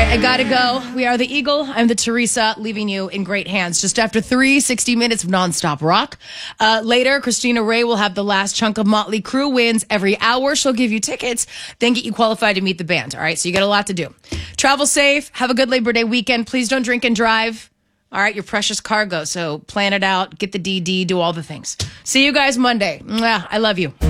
I gotta go. We are the Eagle. I'm the Teresa, leaving you in great hands. Just after 60 minutes of nonstop rock. Later, Christina Ray will have the last chunk of Motley Crue wins. Every hour, she'll give you tickets, then get you qualified to meet the band. All right, so you got a lot to do. Travel safe. Have a good Labor Day weekend. Please don't drink and drive. All right, your precious cargo. So plan it out, get the DD, do all the things. See you guys Monday. Mwah, I love you.